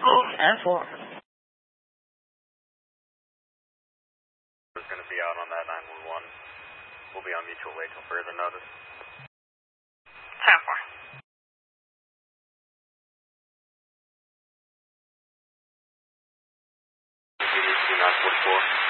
And 4. Is going to be out on that 911. We'll be on mutual wait till further notice. 10-4. You need to be 944.